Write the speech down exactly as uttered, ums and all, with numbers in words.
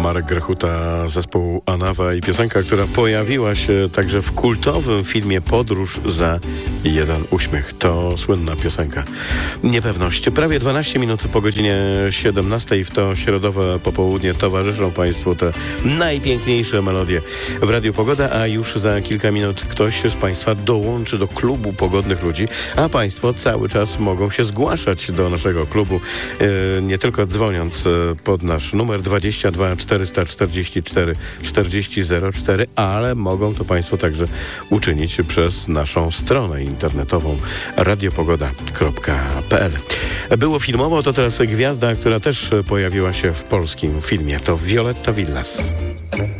Marek Grechuta, zespół Anawa i piosenka, która pojawiła się także w kultowym filmie Podróż za jeden uśmiech. To słynna piosenka. Niepewność. Prawie dwanaście minut po godzinie siedemnastej w to środowe popołudnie towarzyszą Państwu te najpiękniejsze melodie w Radiu Pogoda, a już za kilka minut ktoś z Państwa dołączy do klubu pogodnych ludzi, a Państwo cały czas mogą się zgłaszać do naszego klubu, yy, nie tylko dzwoniąc yy, pod nasz numer dwadzieścia dwa czterysta czterdzieści cztery czterdzieści zero cztery, ale mogą to Państwo także uczynić przez naszą stronę internetową radiopogoda kropka p l. Było filmowo, to teraz gwiazda, która też pojawiła się w polskim filmie. To Violetta Villas.